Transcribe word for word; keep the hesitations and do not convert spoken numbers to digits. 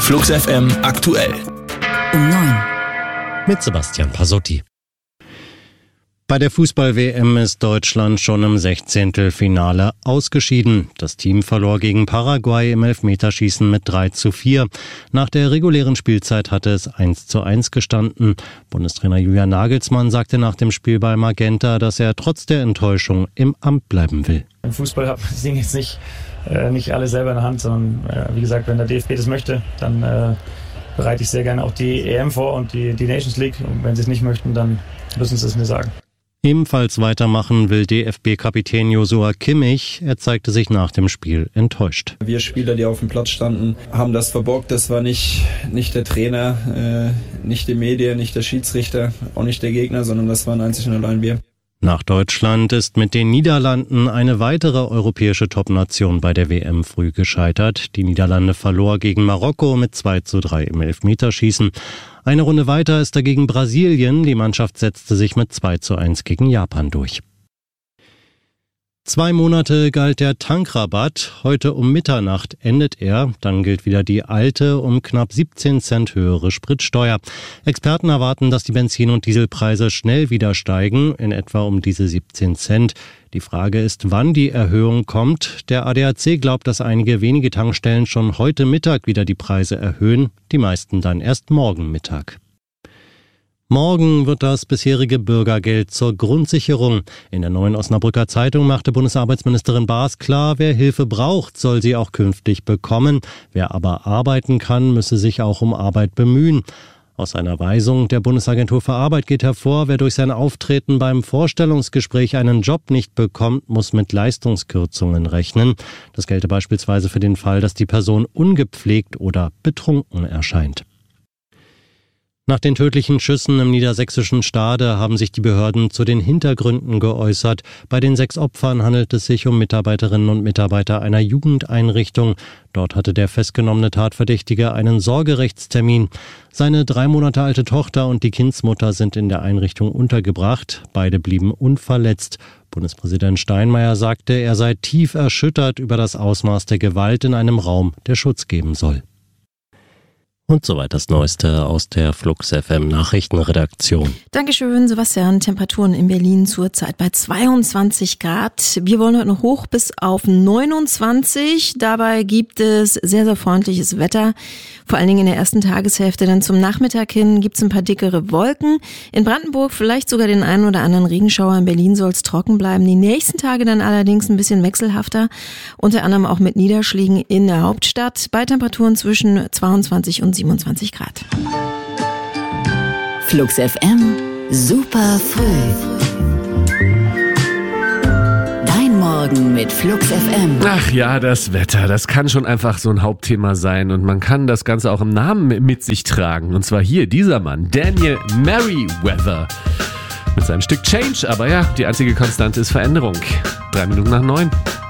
Flux F M aktuell. Um neun. Mit Sebastian Pasotti. Bei der Fußball-W M ist Deutschland schon im Sechzehntelfinale ausgeschieden. Das Team verlor gegen Paraguay im Elfmeterschießen mit drei zu vier. Nach der regulären Spielzeit hatte es eins zu eins gestanden. Bundestrainer Julian Nagelsmann sagte nach dem Spiel bei Magenta, dass er trotz der Enttäuschung im Amt bleiben will. Im Fußball haben das Ding jetzt nicht, äh, nicht alle selber in der Hand, sondern äh, wie gesagt, wenn der D F B das möchte, dann äh, bereite ich sehr gerne auch die E M vor und die, die Nations League. Und wenn sie es nicht möchten, dann müssen sie es mir sagen. Ebenfalls weitermachen will D F B-Kapitän Joshua Kimmich. Er zeigte sich nach dem Spiel enttäuscht. Wir Spieler, die auf dem Platz standen, haben das verbockt. Das war nicht, nicht der Trainer, äh, nicht die Medien, nicht der Schiedsrichter, auch nicht der Gegner, sondern das waren einzig und allein wir. Nach Deutschland ist mit den Niederlanden eine weitere europäische Topnation bei der W M früh gescheitert. Die Niederlande verlor gegen Marokko mit zwei zu drei im Elfmeterschießen. Eine Runde weiter ist dagegen Brasilien. Die Mannschaft setzte sich mit zwei zu eins gegen Japan durch. Zwei Monate galt der Tankrabatt. Heute um Mitternacht endet er. Dann gilt wieder die alte, um knapp siebzehn Cent höhere Spritsteuer. Experten erwarten, dass die Benzin- und Dieselpreise schnell wieder steigen, in etwa um diese siebzehn Cent. Die Frage ist, wann die Erhöhung kommt. Der A D A C glaubt, dass einige wenige Tankstellen schon heute Mittag wieder die Preise erhöhen, die meisten dann erst morgen Mittag. Morgen wird das bisherige Bürgergeld zur Grundsicherung. In der Neuen Osnabrücker Zeitung machte Bundesarbeitsministerin Baas klar, wer Hilfe braucht, soll sie auch künftig bekommen. Wer aber arbeiten kann, müsse sich auch um Arbeit bemühen. Aus einer Weisung der Bundesagentur für Arbeit geht hervor, wer durch sein Auftreten beim Vorstellungsgespräch einen Job nicht bekommt, muss mit Leistungskürzungen rechnen. Das gelte beispielsweise für den Fall, dass die Person ungepflegt oder betrunken erscheint. Nach den tödlichen Schüssen im niedersächsischen Stade haben sich die Behörden zu den Hintergründen geäußert. Bei den sechs Opfern handelt es sich um Mitarbeiterinnen und Mitarbeiter einer Jugendeinrichtung. Dort hatte der festgenommene Tatverdächtige einen Sorgerechtstermin. Seine drei Monate alte Tochter und die Kindsmutter sind in der Einrichtung untergebracht. Beide blieben unverletzt. Bundespräsident Steinmeier sagte, er sei tief erschüttert über das Ausmaß der Gewalt in einem Raum, der Schutz geben soll. Und soweit das Neueste aus der Flux F M Nachrichtenredaktion. Dankeschön, Sebastian. Temperaturen in Berlin zurzeit bei zweiundzwanzig Grad. Wir wollen heute noch hoch bis auf neunundzwanzig. Dabei gibt es sehr, sehr freundliches Wetter. Vor allen Dingen in der ersten Tageshälfte. Dann zum Nachmittag hin gibt es ein paar dickere Wolken. In Brandenburg vielleicht sogar den einen oder anderen Regenschauer. In Berlin soll es trocken bleiben. Die nächsten Tage dann allerdings ein bisschen wechselhafter. Unter anderem auch mit Niederschlägen in der Hauptstadt. Bei Temperaturen zwischen zweiundzwanzig und siebenundzwanzig Grad. Flux F M, super früh. Dein Morgen mit Flux F M. Ach ja, das Wetter, das kann schon einfach so ein Hauptthema sein und man kann das Ganze auch im Namen mit sich tragen. Und zwar hier dieser Mann, Daniel Merriweather. Mit seinem Stück Change, aber ja, die einzige Konstante ist Veränderung. Drei Minuten nach neun.